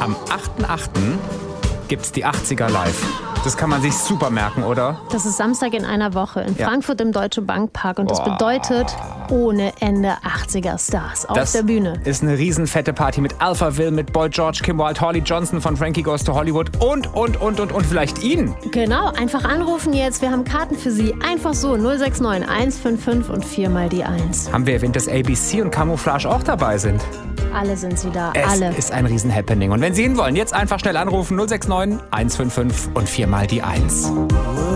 Am 8.8. gibt's die 80er live. Das kann man sich super merken, oder? Das ist Samstag in einer Woche in Frankfurt im Deutsche Bank Park. Und das bedeutet ohne Ende 80er-Stars auf der Bühne. Das ist eine riesenfette Party mit Alphaville, mit Boy George, Kim Wilde, Holly Johnson von Frankie Goes to Hollywood und vielleicht ihn. Genau, einfach anrufen jetzt. Wir haben Karten für Sie. Einfach so 069 155 und 4 mal die 1. Haben wir erwähnt, dass ABC und Camouflage auch dabei sind? Alle sind sie da, Es alle. ist ein Riesen-Happening. Und wenn Sie ihn wollen, jetzt einfach schnell anrufen 069 155 und 4 mal die 1.